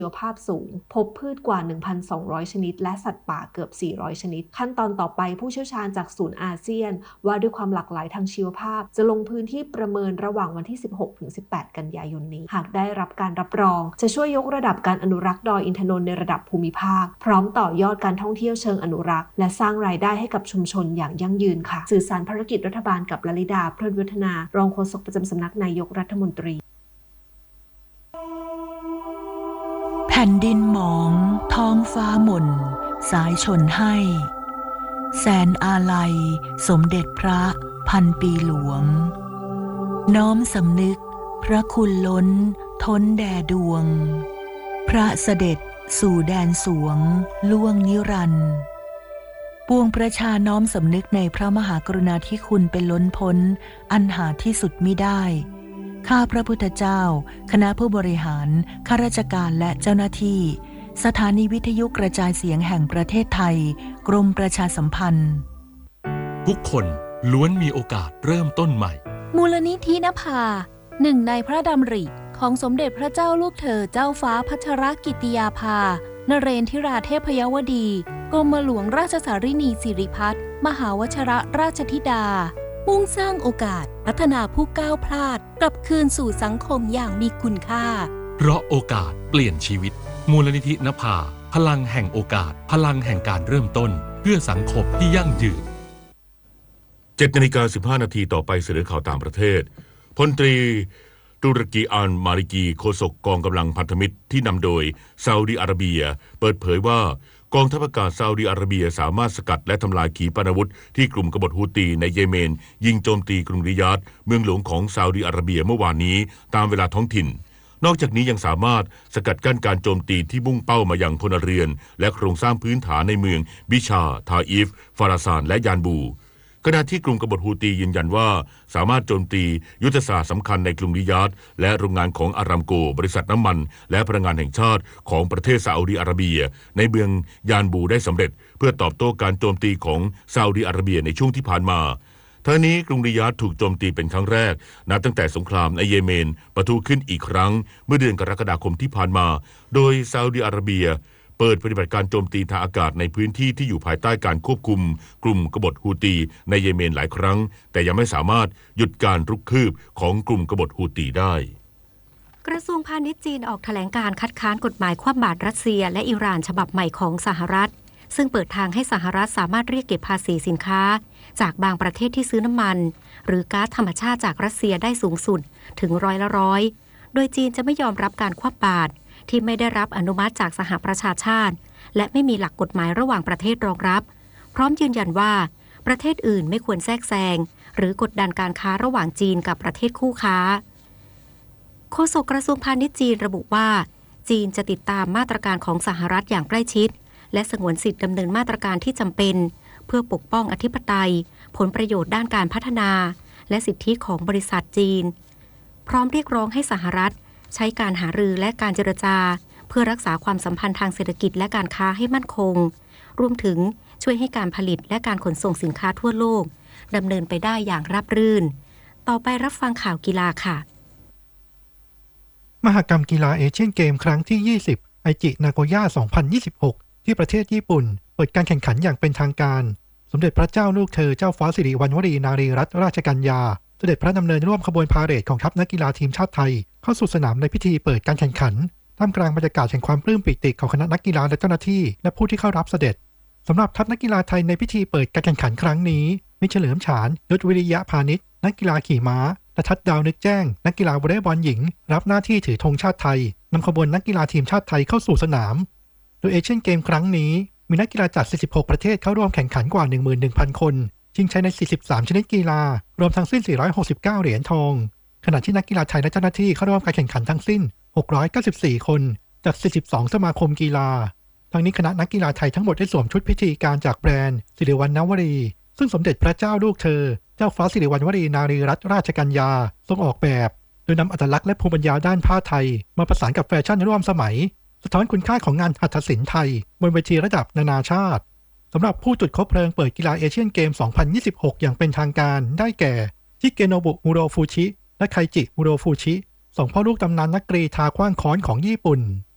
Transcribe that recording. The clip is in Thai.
ชีวภาพสูงพบพืชกว่า 1,200 ชนิดและสัตว์ป่าเกือบ 400 ชนิดขั้นตอนต่อไปผู้เชี่ยวชาญจากศูนย์อาเซียนว่าด้วยความหลากหลายทางชีวภาพจะลงพื้นที่ประเมินระหว่างวันที่ 16-18 กันยายนนี้หากได้รับการรับรองจะช่วยยกระดับการอนุรักษ์ดอยอินทนนท์ในระดับภูมิภาคพร้อมต่อยอดการท่องเที่ยวเชิงอนุรักษ์และสร้างรายได้ให้กับชุมชนอย่างยั่งยืนค่ะสื่อสารภารกิจรัฐบาลกับลลิดา เพลินวัฒนารองโฆษกประจำสำนักนายกรัฐมนตรีแผ่นดินหมองท้องฟ้าหม่นสายชนให้แสนอาลัยสมเด็จพระพันปีหลวงน้อมสำนึกพระคุณล้นท้นแด่ดวงพระเสด็จสู่แดนสวงล่วงนิรันดร์ปวงประชาน้อมสำนึกในพระมหากรุณาธิคุณเป็นล้นพ้นอันหาที่สุดมิได้ข้าพระพุทธเจ้าคณะผู้บริหารข้าราชการและเจ้าหน้าที่สถานีวิทยุกระจายเสียงแห่งประเทศไทยกรมประชาสัมพันธ์ทุกคนล้วนมีโอกาสเริ่มต้นใหม่มูลนิธินภาหนึ่งในพระดำริของสมเด็จพระเจ้าลูกเธอเจ้าฟ้าพัชรกิติยาภานเรนทิราเทพยวดีกรมหลวงราชสารินีสิริพัฒน์มหาวชิรราชธิดามุ่งสร้างโอกาสพัฒนาผู้ก้าวพลาดกลับคืนสู่สังคมอย่างมีคุณค่าเพราะโอกาสเปลี่ยนชีวิตมูลนิธินภาพลังแห่งโอกาสพลังแห่งการเริ่มต้นเพื่อสังคมที่ยั่งยืน 7:15 นาทีต่อไปเสนอข่าวต่างประเทศพลตรีตุรกีอันมาริกีโฆษกกองกำลังพันธมิตรที่นำโดยซาอุดิอาระเบียเปิดเผยว่ากองทัพอากาศซาอุดิอาระเบียสามารถสกัดและทำลายขีปนาวุธที่กลุ่มกบฏฮูตีในเยเมนยิงโจมตีกรุงริยาดเมืองหลวงของซาอุดิอาระเบียเมื่อวานนี้ตามเวลาท้องถิ่นนอกจากนี้ยังสามารถสกัดกั้นการโจมตีที่มุ่งเป้ามายังพลเรือนและโครงสร้างพื้นฐานในเมืองบิชาทาอิฟฟาราซานและยานบูขณะที่กลุ่มกบฏฮูตียืนยันว่าสามารถโจมตียุทธศาสตร์สำคัญในกรุงริยาดและโรงงานของอารามโกบริษัทน้ำมันและพลังงานแห่งชาติของประเทศซาอุดิอาระเบียในเมืองยานบูได้สำเร็จเพื่อตอบโต้การโจมตีของซาอุดิอาระเบียในช่วงที่ผ่านมาทั้งนี้กรุงริยาดถูกโจมตีเป็นครั้งแรกนับตั้งแต่สงครามในเยเมนปะทุขึ้นอีกครั้งเมื่อเดือนกรกฎาคมที่ผ่านมาโดยซาอุดิอาระเบียเปิดปฏิบัติการโจมตีทางอากาศในพื้นที่ที่อยู่ภายใต้การควบคุมกลุ่มกบฏฮูตีในเยเมนหลายครั้งแต่ยังไม่สามารถหยุดการรุกคืบของกลุ่มกบฏฮูตีได้กระทรวงพาณิชย์จีนออกแถลงการคัดค้านกฎหมายคว่ำบาตรรัสเซียและอิหร่านฉบับใหม่ของสหรัฐซึ่งเปิดทางให้สหรัฐสามารถเรียกเก็บภาษีสินค้าจากบางประเทศที่ซื้อน้ำมันหรือก๊าซธรรมชาติจากรัสเซียได้สูงสุดถึง100%โดยจีนจะไม่ยอมรับการคว่ำบาตรที่ไม่ได้รับอนุมัติจากสหประชาชาติและไม่มีหลักกฎหมายระหว่างประเทศรองรับพร้อมยืนยันว่าประเทศอื่นไม่ควรแทรกแซงหรือกดดันการค้าระหว่างจีนกับประเทศคู่ค้าโฆษกกระทรวงพาณิชย์จีนระบุว่าจีนจะติดตามมาตรการของสหรัฐอย่างใกล้ชิดและสงวนสิทธิดำเนินมาตรการที่จำเป็นเพื่อปกป้องอธิปไตยผลประโยชน์ด้านการพัฒนาและสิทธิของบริษัทจีนพร้อมเรียกร้องให้สหรัฐใช้การหารือและการเจรจาเพื่อรักษาความสัมพันธ์ทางเศรษฐกิจและการค้าให้มั่นคงรวมถึงช่วยให้การผลิตและการขนส่งสินค้าทั่วโลกดำเนินไปได้อย่างราบรื่นต่อไปรับฟังข่าวกีฬาค่ะมหกรรมกีฬาเอเชียนเกมครั้งที่20ไอจินาโกย่า2026ที่ประเทศญี่ปุ่นเปิดการแข่งขันอย่างเป็นทางการสมเด็จพระเจ้าลูกเธอเจ้าฟ้าสิริวัณวรีนารีรัตนราชกัญญาเสด็จพระดำเนินร่วมขบวนพาเหรดของทัพนักกีฬาทีมชาติไทยเข้าสู่สนามในพิธีเปิดการแข่งขันท่ามกลางบรรยากาศแห่งความปลื้มปิติของคณะนักกีฬาและเจ้าหน้าที่และผู้ที่เข้ารับเสด็จสำหรับทัพนักกีฬาไทยในพิธีเปิดการแข่งขันครั้งนี้มีเฉลิมฉานยศวิริยะพาณิชย์นักกีฬาขี่ม้าและทัศน์ดาวนึกแจ้งนักกีฬาวอลเลย์บอลหญิงรับหน้าที่ถือธงชาติไทยนำขบวนนักกีฬาทีมชาติไทยเข้าสู่สนามโดยเอเชียนเกมครั้งนี้มีนักกีฬาจาก46ประเทศเข้าร่วมแข่งขันกว่า 11,000 คนชิงชัยใน43ชนิดกีฬารวมทั้งสิ้น469เหรียญทองขณะที่นักกีฬาไทยและเจ้าหน้าที่เข้าร่วมการแข่งขันทั้งสิ้น694คนจาก42สมาคมกีฬาทั้งนี้คณะนักกีฬาไทยทั้งหมดได้สวมชุดพิธีการจากแบรนด์สิริวัณณวรีซึ่งสมเด็จพระเจ้าลูกเธอเจ้าฟ้าสิริวัณวรีนารีรัตนราชกัญญาทรงออกแบบโดยนำอัตลักษณ์และภูมิปัญญาด้านผ้าไทยมาประสานกับแฟชั่นร่วมสมัยสะท้อนคุณค่าของงานหัตถศิลป์ไทยบนเวทีระดับนานาชาติสำหรับผู้จุดคบเพลิงเปิดกีฬาเอเชียนเกม2026อย่างเป็นทางการได้แก่ชิเกโนบุมูโรฟูชิและไคจิมูโรฟูชิสองพ่อลูกตำนานนักกรีฑาขว้างค้อนของญี่ปุ่น